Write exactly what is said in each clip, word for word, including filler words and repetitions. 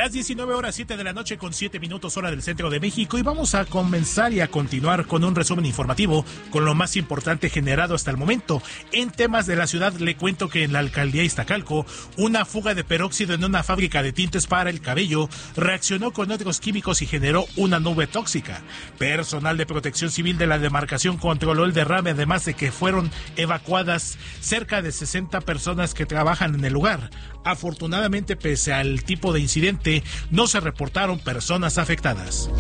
Las diecinueve horas siete de la noche con siete minutos hora del centro de México, y vamos a comenzar y a continuar con un resumen informativo con lo más importante generado hasta el momento. En temas de la ciudad, le cuento que en la alcaldía Iztacalco, una fuga de peróxido en una fábrica de tintes para el cabello reaccionó con otros químicos y generó una nube tóxica. Personal de protección civil de la demarcación controló el derrame, además de que fueron evacuadas cerca de sesenta personas que trabajan en el lugar. Afortunadamente, pese al tipo de incidente, no se reportaron personas afectadas.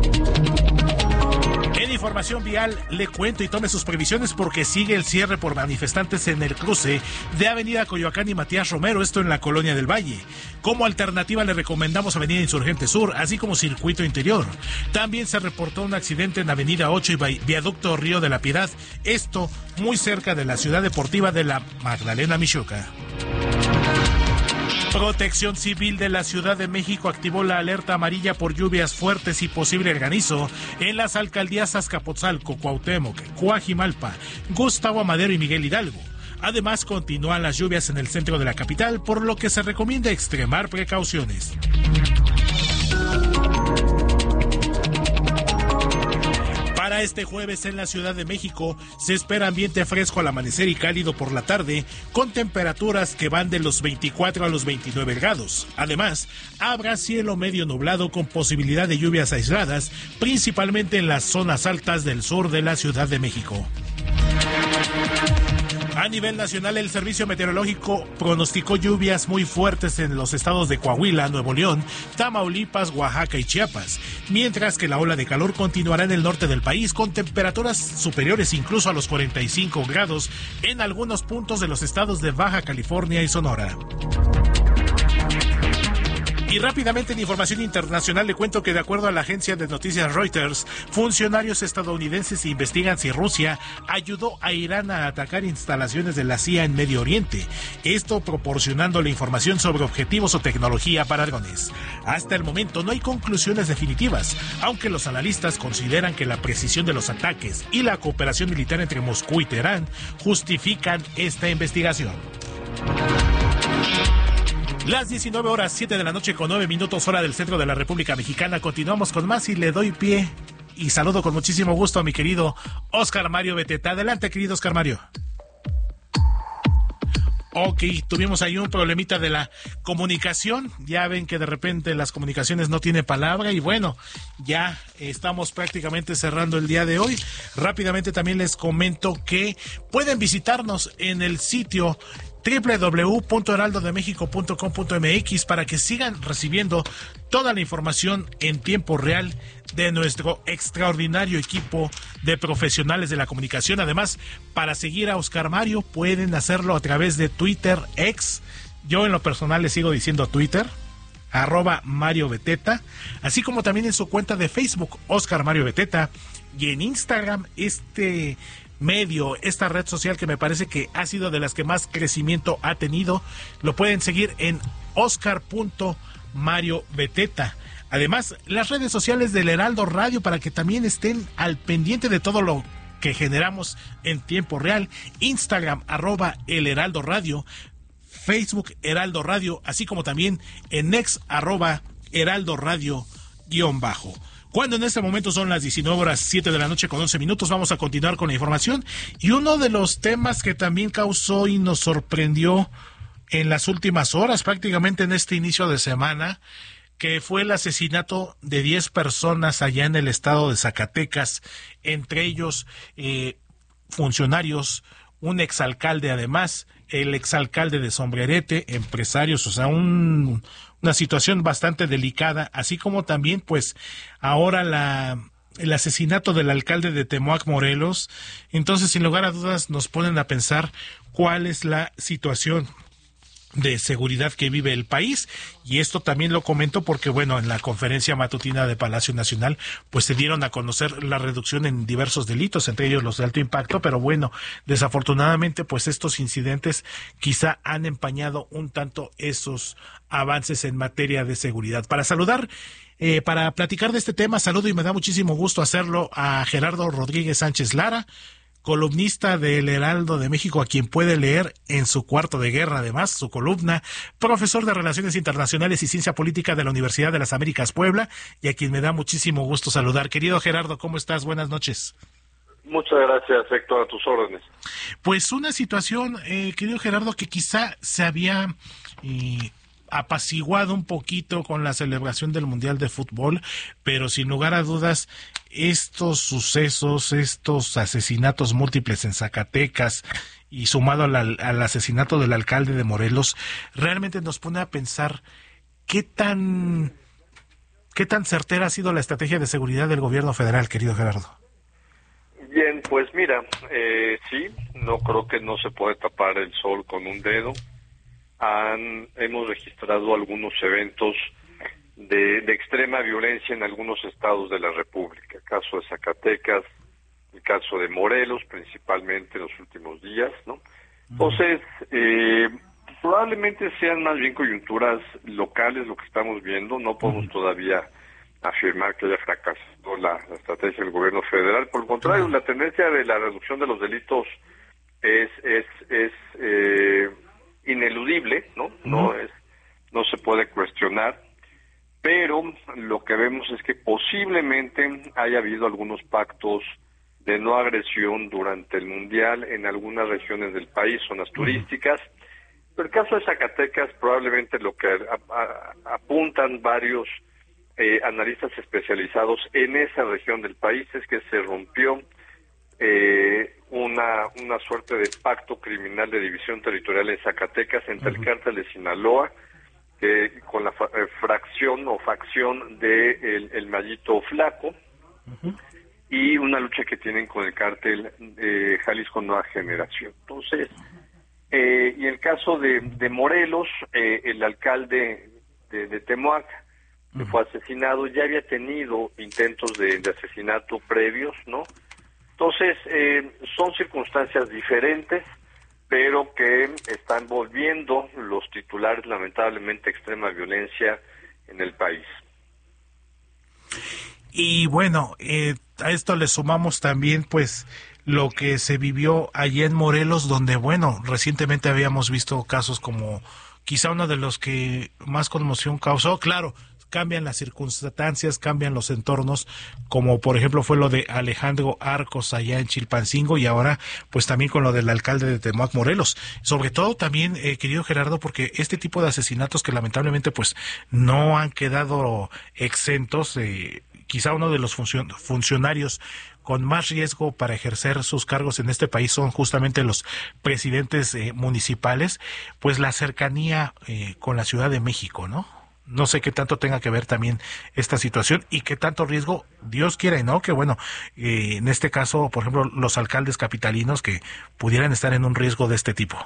En información vial, le cuento y tome sus previsiones porque sigue el cierre por manifestantes en el cruce de Avenida Coyoacán y Matías Romero, esto en la Colonia del Valle. Como alternativa le recomendamos Avenida Insurgente Sur, así como Circuito Interior. También se reportó un accidente en Avenida ocho y Viaducto Río de la Piedad, esto muy cerca de la ciudad deportiva de la Magdalena Mixhuca. Protección Civil de la Ciudad de México activó la alerta amarilla por lluvias fuertes y posible granizo en las alcaldías Azcapotzalco, Cuauhtémoc, Coajimalpa, Gustavo Amadero y Miguel Hidalgo. Además, continúan las lluvias en el centro de la capital, por lo que se recomienda extremar precauciones. Para este jueves en la Ciudad de México se espera ambiente fresco al amanecer y cálido por la tarde, con temperaturas que van de los veinticuatro a los veintinueve grados. Además, habrá cielo medio nublado con posibilidad de lluvias aisladas, principalmente en las zonas altas del sur de la Ciudad de México. A nivel nacional, el Servicio Meteorológico pronosticó lluvias muy fuertes en los estados de Coahuila, Nuevo León, Tamaulipas, Oaxaca y Chiapas, mientras que la ola de calor continuará en el norte del país con temperaturas superiores incluso a los cuarenta y cinco grados en algunos puntos de los estados de Baja California y Sonora. Y rápidamente en información internacional le cuento que de acuerdo a la agencia de noticias Reuters, funcionarios estadounidenses investigan si Rusia ayudó a Irán a atacar instalaciones de la C I A en Medio Oriente, esto proporcionando la información sobre objetivos o tecnología para drones. Hasta el momento no hay conclusiones definitivas, aunque los analistas consideran que la precisión de los ataques y la cooperación militar entre Moscú y Teherán justifican esta investigación. Las diecinueve horas siete de la noche con nueve minutos hora del centro de la República Mexicana. Continuamos con más y le doy pie y saludo con muchísimo gusto a mi querido Oscar Mario Beteta. Adelante, querido Oscar Mario. Ok, tuvimos ahí un problemita de la comunicación. Ya ven que de repente las comunicaciones no tienen palabra y bueno, ya estamos prácticamente cerrando el día de hoy. Rápidamente también les comento que pueden visitarnos en el sitio doble u doble u doble u punto heraldo de méxico punto com punto m x para que sigan recibiendo toda la información en tiempo real de nuestro extraordinario equipo de profesionales de la comunicación. Además, para seguir a Oscar Mario pueden hacerlo a través de Twitter, X. Yo en lo personal le sigo diciendo Twitter, arroba Mario Beteta, así como también en su cuenta de Facebook, Oscar Mario Beteta, y en Instagram, este medio, esta red social que me parece que ha sido de las que más crecimiento ha tenido, lo pueden seguir en oscar punto mario beteta. Además, las redes sociales del Heraldo Radio para que también estén al pendiente de todo lo que generamos en tiempo real. Instagram, arroba el Heraldo Radio, Facebook Heraldo Radio, así como también en X, arroba Heraldo Radio guión bajo. Cuando en este momento son las diecinueve horas siete de la noche con once minutos, vamos a continuar con la información. Y uno de los temas que también causó y nos sorprendió en las últimas horas, prácticamente en este inicio de semana, que fue el asesinato de diez personas allá en el estado de Zacatecas, entre ellos eh, funcionarios, un exalcalde además, el exalcalde de Sombrerete, empresarios, o sea, un... una situación bastante delicada, así como también, pues, ahora la el asesinato del alcalde de Temoac, Morelos. Entonces, sin lugar a dudas, nos ponen a pensar cuál es la situación de seguridad que vive el país, y esto también lo comento porque, bueno, en la conferencia matutina de Palacio Nacional, pues se dieron a conocer la reducción en diversos delitos, entre ellos los de alto impacto, pero bueno, desafortunadamente, pues estos incidentes quizá han empañado un tanto esos avances en materia de seguridad. Para saludar, eh, para platicar de este tema, saludo y me da muchísimo gusto hacerlo a Gerardo Rodríguez Sánchez Lara, columnista del Heraldo de México, a quien puede leer en su cuarto de guerra, además, su columna, profesor de Relaciones Internacionales y Ciencia Política de la Universidad de las Américas Puebla, y a quien me da muchísimo gusto saludar. Querido Gerardo, ¿cómo estás? Buenas noches. Muchas gracias, Héctor, a tus órdenes. Pues una situación, eh, querido Gerardo, que quizá se había eh, apaciguado un poquito con la celebración del Mundial de Fútbol, pero sin lugar a dudas, estos sucesos, estos asesinatos múltiples en Zacatecas y sumado al, al asesinato del alcalde de Morelos, realmente nos pone a pensar qué tan, qué tan certera ha sido la estrategia de seguridad del gobierno federal, querido Gerardo. Bien, pues mira, eh, sí, no creo que no se puede tapar el sol con un dedo. Han, hemos registrado algunos eventos de, de extrema violencia en algunos estados de la República. El caso de Zacatecas, el caso de Morelos, principalmente en los últimos días, ¿no? Entonces, eh, probablemente sean más bien coyunturas locales lo que estamos viendo. No podemos todavía afirmar que haya fracasado la, la estrategia del gobierno federal. Por el contrario, la tendencia de la reducción de los delitos es es es eh, ineludible, ¿no? No es no se puede cuestionar, pero lo que vemos es que posiblemente haya habido algunos pactos de no agresión durante el Mundial en algunas regiones del país, zonas turísticas. Pero el caso de Zacatecas, probablemente lo que a, a, apuntan varios Eh, analistas especializados en esa región del país es que se rompió eh, una una suerte de pacto criminal de división territorial en Zacatecas entre uh-huh. el cártel de Sinaloa, que con la fa- eh, fracción o facción de el, el Mallito Flaco, uh-huh. y una lucha que tienen con el cártel de Jalisco Nueva Generación. Entonces, eh, y el caso de, de Morelos, eh, el alcalde de, de Temoac, que fue asesinado, ya había tenido intentos de, de asesinato previos, ¿no? Entonces, eh, son circunstancias diferentes, pero que están volviendo los titulares, lamentablemente, extrema violencia en el país. Y bueno, eh, a esto le sumamos también, pues, lo que se vivió allí en Morelos, donde, bueno, recientemente habíamos visto casos como quizá uno de los que más conmoción causó, claro, cambian las circunstancias, cambian los entornos, como por ejemplo fue lo de Alejandro Arcos allá en Chilpancingo y ahora pues también con lo del alcalde de Temoac, Morelos. Sobre todo también, eh, querido Gerardo, porque este tipo de asesinatos que lamentablemente pues no han quedado exentos, eh, quizá uno de los funcion- funcionarios con más riesgo para ejercer sus cargos en este país son justamente los presidentes eh, municipales, pues la cercanía eh, con la Ciudad de México, ¿no? No sé qué tanto tenga que ver también esta situación y qué tanto riesgo, Dios quiera y no, que bueno, eh, en este caso, por ejemplo, los alcaldes capitalinos que pudieran estar en un riesgo de este tipo.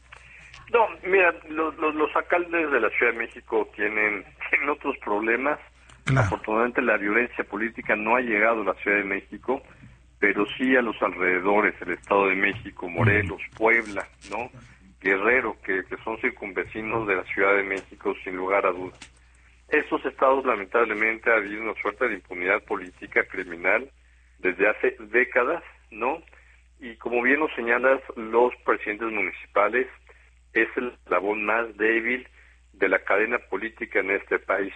No, mira, los, los, los alcaldes de la Ciudad de México tienen, tienen otros problemas. Claro. Afortunadamente la violencia política no ha llegado a la Ciudad de México, pero sí a los alrededores, el Estado de México, Morelos, mm. Puebla, ¿no? Guerrero, que, que son circunvecinos de la Ciudad de México, sin lugar a dudas. Estos estados, lamentablemente, ha habido una suerte de impunidad política criminal desde hace décadas, ¿no? Y como bien lo señalas, los presidentes municipales es el eslabón más débil de la cadena política en este país.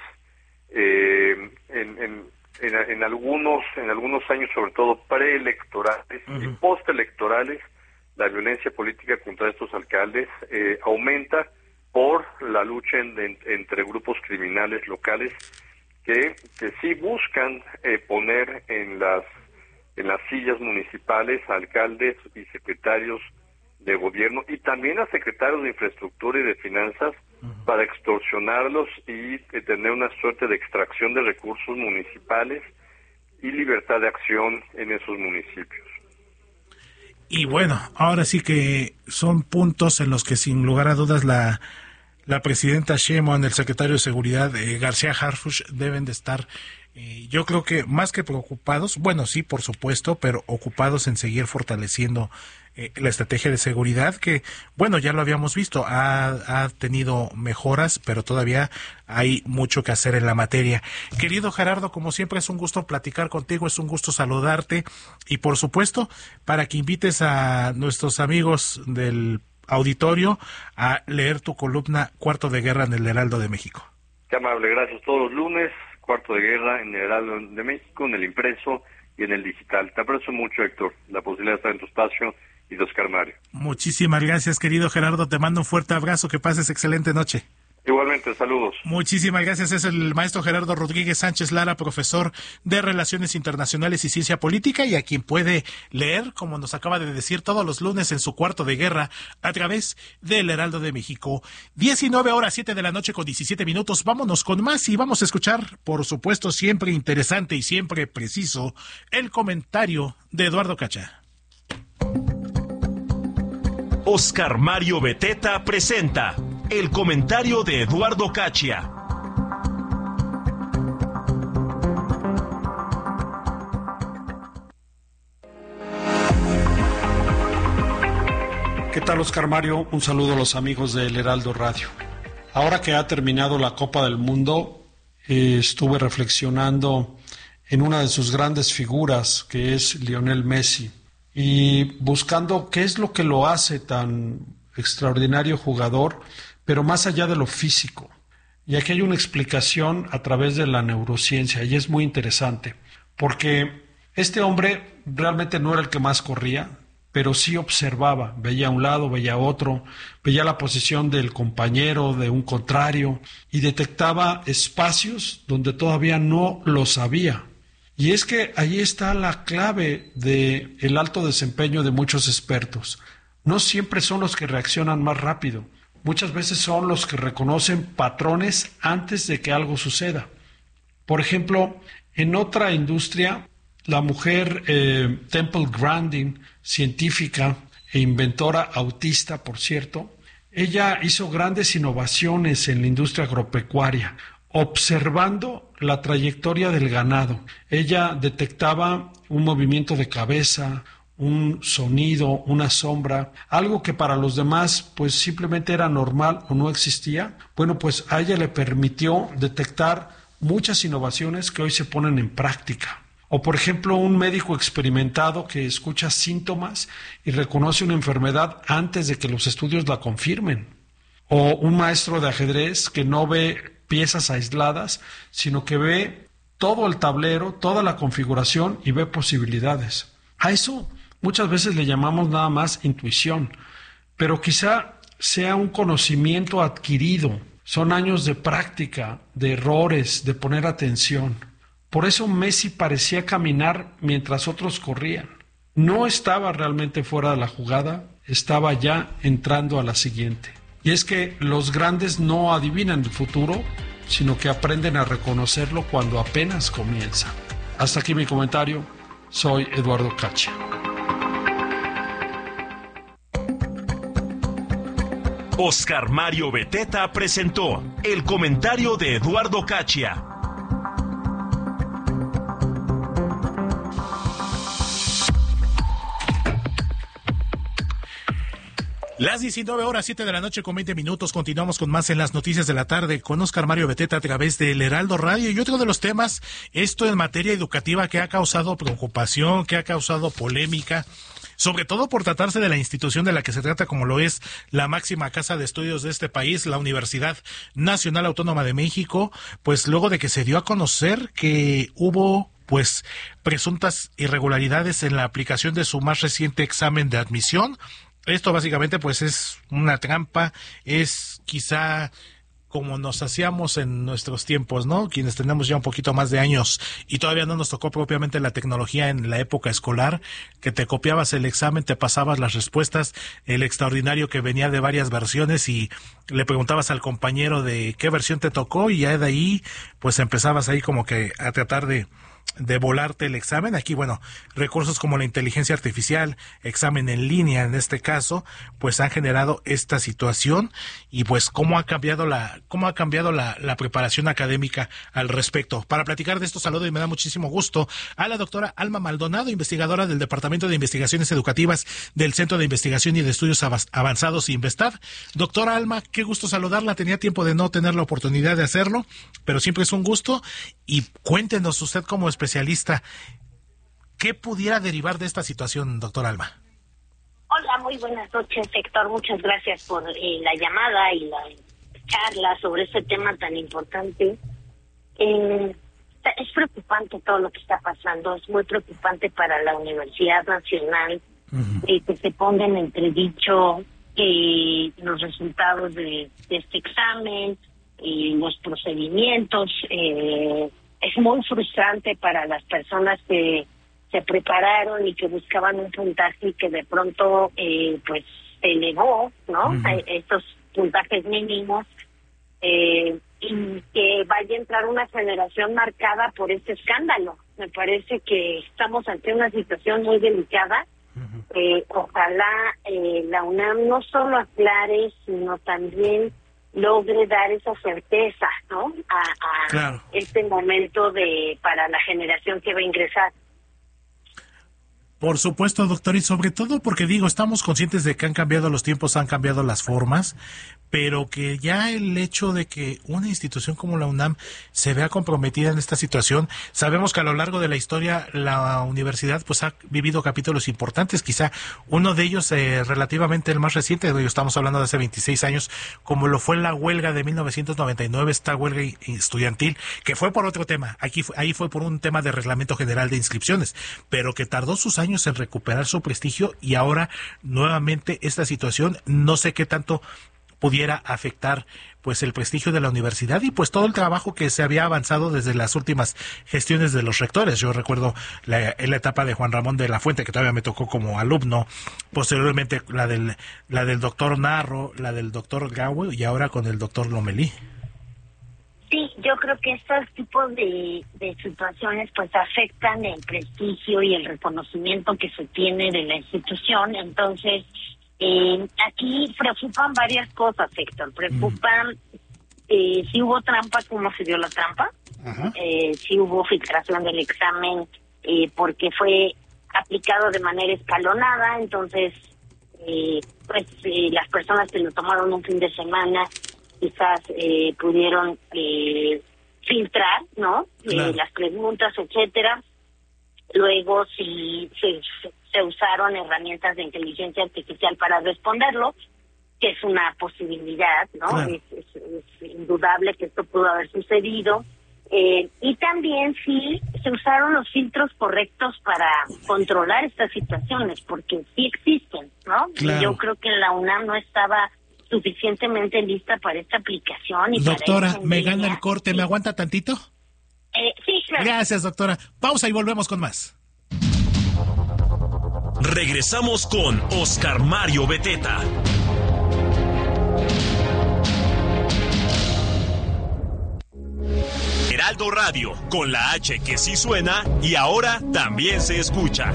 Eh, en, en, en, en algunos en algunos años, sobre todo preelectorales uh-huh. y postelectorales, la violencia política contra estos alcaldes eh, aumenta por la lucha en, en, entre grupos criminales locales que, que sí buscan eh, poner en las en las sillas municipales a alcaldes y secretarios de gobierno y también a secretarios de infraestructura y de finanzas uh-huh. para extorsionarlos y eh, tener una suerte de extracción de recursos municipales y libertad de acción en esos municipios. Y bueno, ahora sí que son puntos en los que sin lugar a dudas la la presidenta Sheinbaum, el secretario de Seguridad eh, García Harfuch deben de estar, eh, yo creo que más que preocupados, bueno, sí, por supuesto, pero ocupados en seguir fortaleciendo eh, la estrategia de seguridad que, bueno, ya lo habíamos visto, ha, ha tenido mejoras, pero todavía hay mucho que hacer en la materia. Querido Gerardo, como siempre es un gusto platicar contigo, es un gusto saludarte y por supuesto para que invites a nuestros amigos del auditorio a leer tu columna Cuarto de Guerra en el Heraldo de México. Qué amable, gracias. Todos los lunes, Cuarto de Guerra en el Heraldo de México, en el impreso y en el digital. Te aprecio mucho, Héctor, la posibilidad de estar en tu espacio y de Oscar Mario. Muchísimas gracias, querido Gerardo. Te mando un fuerte abrazo. Que pases excelente noche. Igualmente, saludos. Muchísimas gracias. Es el maestro Gerardo Rodríguez Sánchez Lara, profesor de Relaciones Internacionales y Ciencia Política, y a quien puede leer, como nos acaba de decir, todos los lunes en su Cuarto de Guerra a través del Heraldo de México. diecinueve horas, siete de la noche con diecisiete minutos. Vámonos con más y vamos a escuchar, por supuesto, siempre interesante y siempre preciso, el comentario de Eduardo Cacha. Oscar Mario Beteta presenta el comentario de Eduardo Cacha. ¿Qué tal, Oscar Mario? Un saludo a los amigos del Heraldo Radio. Ahora que ha terminado la Copa del Mundo, eh, estuve reflexionando en una de sus grandes figuras, que es Lionel Messi, y buscando qué es lo que lo hace tan extraordinario jugador, pero más allá de lo físico. Y aquí hay una explicación a través de la neurociencia, y es muy interesante, porque este hombre realmente no era el que más corría, pero sí observaba, veía a un lado, veía a otro, veía la posición del compañero, de un contrario, y detectaba espacios donde todavía no lo sabía. Y es que ahí está la clave del alto desempeño de muchos expertos. No siempre son los que reaccionan más rápido. Muchas veces son los que reconocen patrones antes de que algo suceda. Por ejemplo, en otra industria, la mujer eh, Temple Grandin, científica e inventora autista, por cierto, ella hizo grandes innovaciones en la industria agropecuaria, observando la trayectoria del ganado. Ella detectaba un movimiento de cabeza, un sonido, una sombra, algo que para los demás pues simplemente era normal o no existía. Bueno, pues a ella le permitió detectar muchas innovaciones que hoy se ponen en práctica. O por ejemplo, un médico experimentado que escucha síntomas y reconoce una enfermedad antes de que los estudios la confirmen. O un maestro de ajedrez que no ve piezas aisladas, sino que ve todo el tablero, toda la configuración y ve posibilidades. A eso muchas veces le llamamos nada más intuición, pero quizá sea un conocimiento adquirido. Son años de práctica, de errores, de poner atención. Por eso Messi parecía caminar mientras otros corrían. No estaba realmente fuera de la jugada, estaba ya entrando a la siguiente. Y es que los grandes no adivinan el futuro, sino que aprenden a reconocerlo cuando apenas comienza. Hasta aquí mi comentario. Soy Eduardo Cacha. Oscar Mario Beteta presentó el comentario de Eduardo Cacha. Las diecinueve horas, siete de la noche con veinte minutos, continuamos con más en las noticias de la tarde con Oscar Mario Beteta a través del Heraldo Radio. Y otro de los temas, esto en materia educativa que ha causado preocupación, que ha causado polémica, sobre todo por tratarse de la institución de la que se trata, como lo es la máxima casa de estudios de este país, la Universidad Nacional Autónoma de México, pues luego de que se dio a conocer que hubo pues presuntas irregularidades en la aplicación de su más reciente examen de admisión. Esto básicamente pues es una trampa, es quizá como nos hacíamos en nuestros tiempos, ¿no? Quienes tenemos ya un poquito más de años y todavía no nos tocó propiamente la tecnología en la época escolar, que te copiabas el examen, te pasabas las respuestas, el extraordinario que venía de varias versiones y le preguntabas al compañero de qué versión te tocó y ya de ahí pues empezabas ahí como que a tratar de de volarte el examen. Aquí, bueno, recursos como la inteligencia artificial, examen en línea en este caso, pues han generado esta situación y pues cómo ha cambiado la cómo ha cambiado la, la preparación académica al respecto. Para platicar de esto, saludo y me da muchísimo gusto a la doctora Alma Maldonado, investigadora del Departamento de Investigaciones Educativas del Centro de Investigación y de Estudios Avanzados INVESTAD. Doctora Alma, qué gusto saludarla. Tenía tiempo de no tener la oportunidad de hacerlo, pero siempre es un gusto. Y cuéntenos usted como especialista, ¿qué pudiera derivar de esta situación, doctor Alma? Hola, muy buenas noches, Héctor. Muchas gracias por eh, la llamada y la charla sobre este tema tan importante. Eh, es preocupante todo lo que está pasando, es muy preocupante para la Universidad Nacional uh-huh. eh, que se ponga en entredicho eh, los resultados de, de este examen, eh, los procedimientos. Eh, es muy frustrante para las personas que se prepararon y que buscaban un puntaje y que de pronto eh, pues se elevó, ¿no? Uh-huh. A estos puntajes mínimos, eh, y que vaya a entrar una generación marcada por este escándalo. Me parece que estamos ante una situación muy delicada. Uh-huh. Eh, ojalá eh, la UNAM no solo aclare, sino también logre dar esa certeza, ¿no? A, a claro. este momento de para la generación que va a ingresar. Por supuesto, doctor, y sobre todo porque digo, estamos conscientes de que han cambiado los tiempos, han cambiado las formas, pero que ya el hecho de que una institución como la UNAM se vea comprometida en esta situación, sabemos que a lo largo de la historia la universidad pues ha vivido capítulos importantes, quizá uno de ellos eh, relativamente el más reciente, estamos hablando de hace veintiséis años, como lo fue la huelga de mil novecientos noventa y nueve, esta huelga estudiantil, que fue por otro tema, aquí ahí fue por un tema de reglamento general de inscripciones, pero que tardó sus años en recuperar su prestigio y ahora nuevamente esta situación, no sé qué tanto pudiera afectar pues el prestigio de la universidad y pues todo el trabajo que se había avanzado desde las últimas gestiones de los rectores. Yo recuerdo la, la etapa de Juan Ramón de la Fuente, que todavía me tocó como alumno, posteriormente la del la del doctor Narro, la del doctor Gaue y ahora con el doctor Lomelí. Sí, yo creo que estos tipos de, de situaciones pues afectan el prestigio y el reconocimiento que se tiene de la institución. Entonces, eh, aquí preocupan varias cosas, Héctor. Preocupan mm. eh, si hubo trampa, cómo se dio la trampa, eh, si hubo filtración del examen, eh, porque fue aplicado de manera escalonada. Entonces, eh, pues eh, las personas que lo tomaron un fin de semana quizás eh, pudieron eh, filtrar, ¿no? Claro. Eh, las preguntas, etcétera. Luego, si se, se usaron herramientas de inteligencia artificial para responderlo, que es una posibilidad, ¿no? Claro. Es, es, es indudable que esto pudo haber sucedido. Eh, y también si se usaron los filtros correctos para controlar estas situaciones, porque sí existen, ¿no? Claro. Y yo creo que la UNAM no estaba suficientemente lista para esta aplicación. Y doctora, para me gana el corte, sí. ¿Me aguanta tantito? Eh, sí, claro. Gracias, doctora. Pausa y volvemos con más. Regresamos con Oscar Mario Beteta. Heraldo Radio, con la H que sí suena y ahora también se escucha.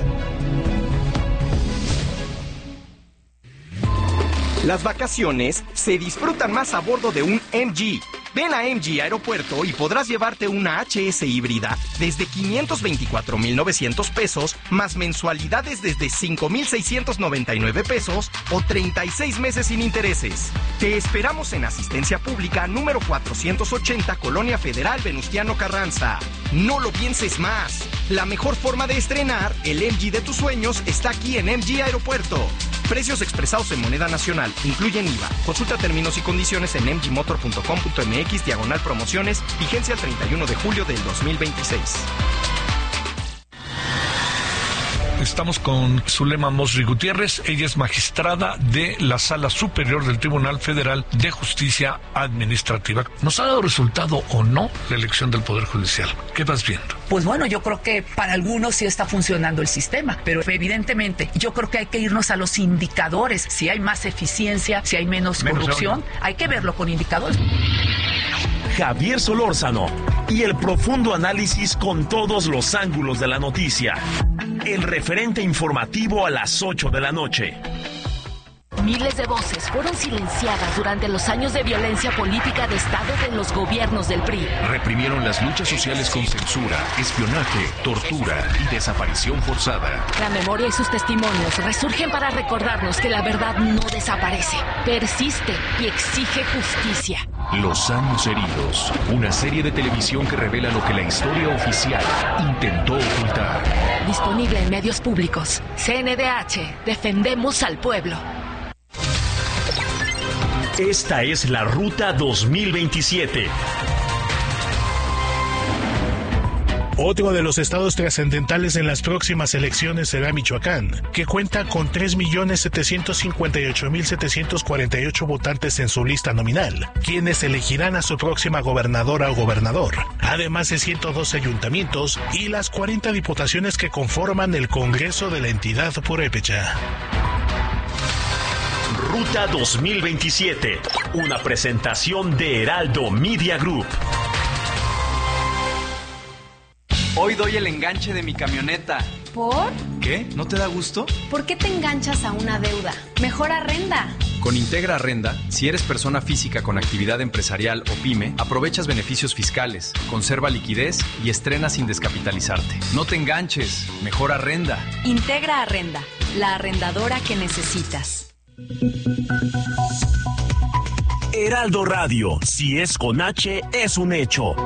Las vacaciones se disfrutan más a bordo de un M G. Ven a M G Aeropuerto y podrás llevarte una H S híbrida desde quinientos veinticuatro mil novecientos pesos, más mensualidades desde cinco mil seiscientos noventa y nueve pesos o treinta y seis meses sin intereses. Te esperamos en Asistencia Pública número cuatrocientos ochenta, Colonia Federal Venustiano Carranza. No lo pienses más. La mejor forma de estrenar el M G de tus sueños está aquí en M G Aeropuerto. Precios expresados en moneda nacional, incluyen I V A. Consulta términos y condiciones en m g motor punto com punto m x diagonal promociones, vigencia el treinta y uno de julio del dos mil veintiséis. Estamos con Zulema Mosri Gutiérrez, ella es magistrada de la Sala Superior del Tribunal Federal de Justicia Administrativa. ¿Nos ha dado resultado o no la elección del Poder Judicial? ¿Qué vas viendo? Pues bueno, yo creo que para algunos sí está funcionando el sistema, pero evidentemente yo creo que hay que irnos a los indicadores. Si hay más eficiencia, si hay menos, menos corrupción, hay que verlo con indicadores. Javier Solórzano, y el profundo análisis con todos los ángulos de la noticia. El referente informativo a las ocho de la noche. Miles de voces fueron silenciadas durante los años de violencia política de Estado de los gobiernos del P R I. Reprimieron las luchas sociales con censura, espionaje, tortura y desaparición forzada. La memoria y sus testimonios resurgen para recordarnos que la verdad no desaparece, persiste y exige justicia. Los años heridos, una serie de televisión que revela lo que la historia oficial intentó ocultar. Disponible en medios públicos. C N D H, defendemos al pueblo. Esta es la Ruta dos mil veintisiete. Otro de los estados trascendentales en las próximas elecciones será Michoacán, que cuenta con tres millones setecientos cincuenta y ocho mil setecientos cuarenta y ocho votantes en su lista nominal, quienes elegirán a su próxima gobernadora o gobernador, además de ciento doce ayuntamientos y las cuarenta diputaciones que conforman el Congreso de la entidad purépecha. Ruta dos mil veintisiete, una presentación de Heraldo Media Group. Hoy doy el enganche de mi camioneta. ¿Por? ¿Qué? ¿No te da gusto? ¿Por qué te enganchas a una deuda? Mejor arrenda. Con Integra Arrenda, si eres persona física con actividad empresarial o pyme, aprovechas beneficios fiscales, conserva liquidez y estrena sin descapitalizarte. No te enganches, mejor arrenda. Integra Arrenda, la arrendadora que necesitas. Heraldo Radio, si es con H, es un hecho.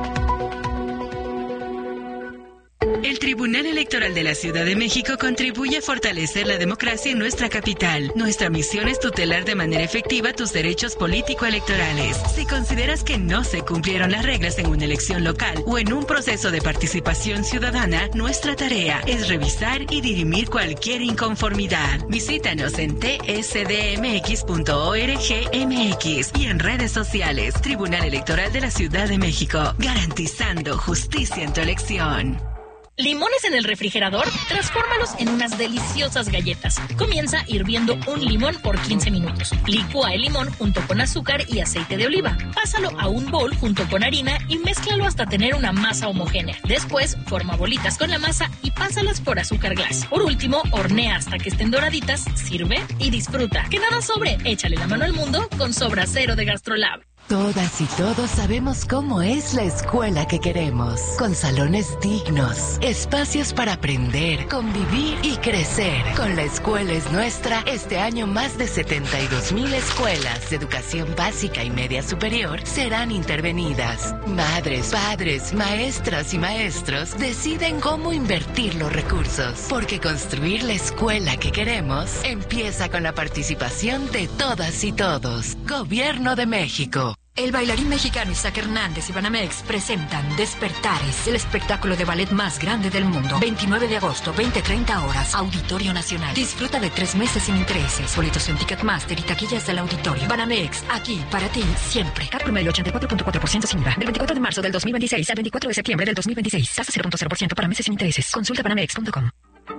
El Tribunal Electoral de la Ciudad de México contribuye a fortalecer la democracia en nuestra capital. Nuestra misión es tutelar de manera efectiva tus derechos político-electorales. Si consideras que no se cumplieron las reglas en una elección local o en un proceso de participación ciudadana, nuestra tarea es revisar y dirimir cualquier inconformidad. Visítanos en t s d m x punto org m x y en redes sociales. Tribunal Electoral de la Ciudad de México, garantizando justicia en tu elección. ¿Limones en el refrigerador? Transfórmalos en unas deliciosas galletas. Comienza hirviendo un limón por quince minutos. Licúa el limón junto con azúcar y aceite de oliva. Pásalo a un bol junto con harina y mézclalo hasta tener una masa homogénea. Después, forma bolitas con la masa y pásalas por azúcar glass. Por último, hornea hasta que estén doraditas, sirve y disfruta. Que nada sobre. Échale la mano al mundo con Sobra Cero de GastroLab. Todas y todos sabemos cómo es la escuela que queremos, con salones dignos, espacios para aprender, convivir y crecer. Con La Escuela es Nuestra, este año más de setenta y dos mil escuelas de educación básica y media superior serán intervenidas. Madres, padres, maestras y maestros deciden cómo invertir los recursos, porque construir la escuela que queremos empieza con la participación de todas y todos. Gobierno de México. El bailarín mexicano Isaac Hernández y Banamex presentan Despertares, el espectáculo de ballet más grande del mundo. veintinueve de agosto, veinte treinta horas, Auditorio Nacional. Disfruta de tres meses sin intereses. Boletos en Ticketmaster y taquillas del auditorio. Banamex, aquí para ti siempre. Cat promedio ochenta y cuatro punto cuatro por ciento sin I V A. Del veinticuatro de marzo del dos mil veintiséis al veinticuatro de septiembre del dos mil veintiséis. Tasa cero punto cero por ciento para meses sin intereses. Consulta banamex punto com.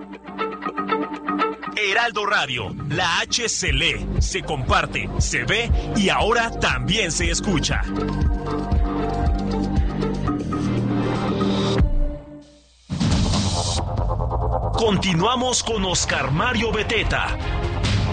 Heraldo Radio, la H se lee, se comparte, se ve y ahora también se escucha. Continuamos con Oscar Mario Beteta